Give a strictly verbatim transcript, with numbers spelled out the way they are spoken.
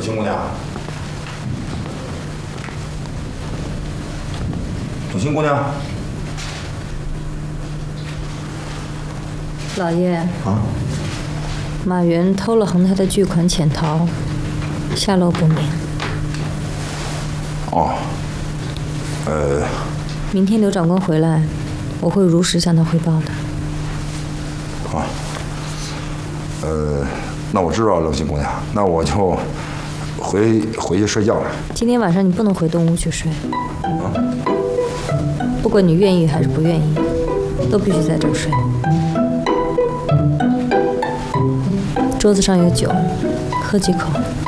青姑娘，有心姑娘。 老爷。 啊。 马云偷了恒泰的巨款潜逃，下落不明。 哦。呃。 明天刘长官回来，我会如实向他汇报的。 啊。呃，那我知道了，刘星姑娘，那我就回回去睡觉了。 今天晚上你不能回东屋去睡。 啊。 不管你愿意还是不愿意，都必须在这儿睡。桌子上有酒，喝几口。